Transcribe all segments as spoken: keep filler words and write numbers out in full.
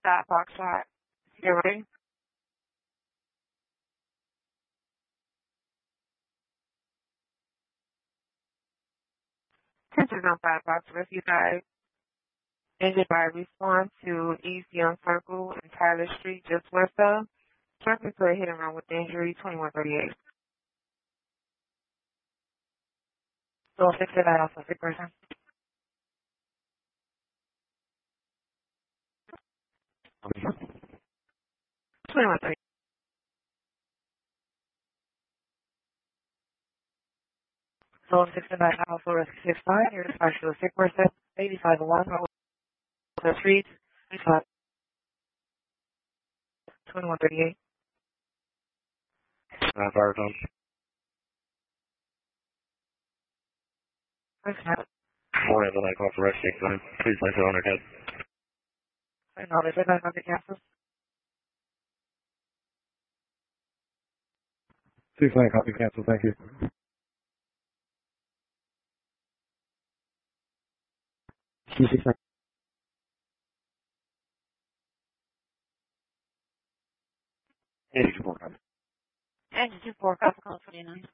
That box shot. You ready? Tensions on five box rescue side. Injured by respawn to East Young Circle and Tyler Street just west of. Traffic to a hit and run with injury twenty-one thirty-eight. So fix it out also sick person. twenty-one thirty-eight. So fix it out also rescue six five. You're dispatched to a sick person. eighty-five to one. The streets. twenty-one thirty-eight. Uh, fire phone. Okay. Morning, the night call for rescue. Please place it on her head. I know there's a night on the campus. Please line copy cancel, thank you. eighty-four. And two four copy call twenty-nine.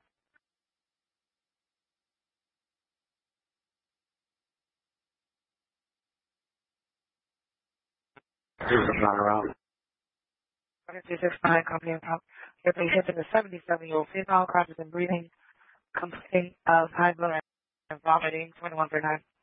Here's a shot around. two six nine company on top. Your patient is a seventy-seven-year-old female, conscious and breathing, complaining of high blood and vomiting, twenty-one thirty-nine.